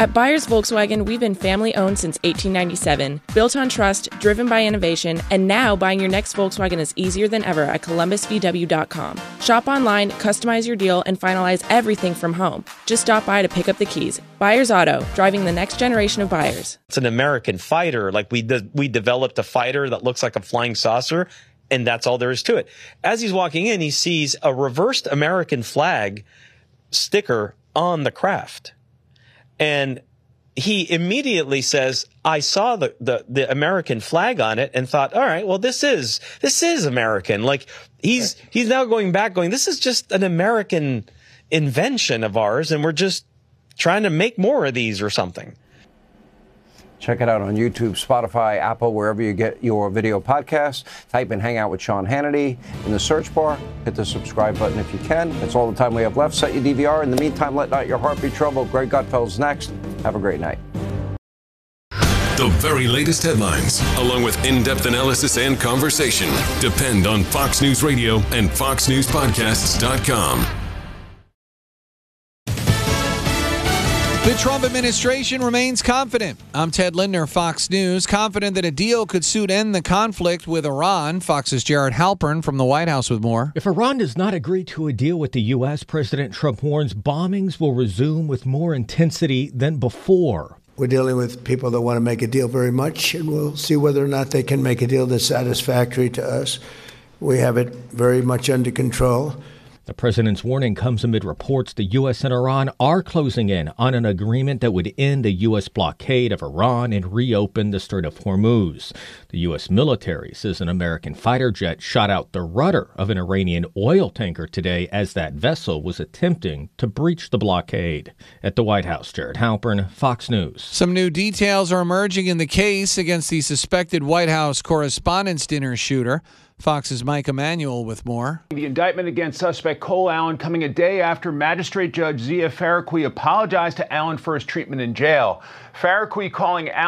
At Byers Volkswagen, we've been family-owned since 1897, built on trust, driven by innovation, and now buying your next Volkswagen is easier than ever at columbusvw.com. Shop online, customize your deal, and finalize everything from home. Just stop by to pick up the keys. Byers Auto, driving the next generation of buyers. It's an American fighter. Like we developed a fighter that looks like a flying saucer, and that's all there is to it. As he's walking in, he sees a reversed American flag sticker on the craft. And he immediately says, I saw the American flag on it and thought, all right, well, this is American. Like he's now going back going, this is just an American invention of ours. And we're just trying to make more of these or something. Check it out on YouTube, Spotify, Apple, wherever you get your video podcasts. Type in Hang Out with Sean Hannity in the search bar. Hit the subscribe button if you can. That's all the time we have left. Set your DVR. In the meantime, let not your heart be troubled. Greg Gutfeld's next. Have a great night. The very latest headlines, along with in-depth analysis and conversation, depend on Fox News Radio and FoxNewsPodcasts.com. The Trump administration remains confident. I'm Ted Lindner, Fox News, confident that a deal could soon end the conflict with Iran. Fox's Jared Halpern from the White House with more. If Iran does not agree to a deal with the U.S., President Trump warns bombings will resume with more intensity than before. We're dealing with people that want to make a deal very much, and we'll see whether or not they can make a deal that's satisfactory to us. We have it very much under control. The president's warning comes amid reports the U.S. and Iran are closing in on an agreement that would end the U.S. blockade of Iran and reopen the Strait of Hormuz. The U.S. military says an American fighter jet shot out the rudder of an Iranian oil tanker today as that vessel was attempting to breach the blockade. At the White House, Jared Halpern, Fox News. Some new details are emerging in the case against the suspected White House Correspondents' Dinner shooter. Fox's Mike Emanuel with more. The indictment against suspect Cole Allen coming a day after Magistrate Judge Zia Faraqui apologized to Allen for his treatment in jail. Faraqui calling Allen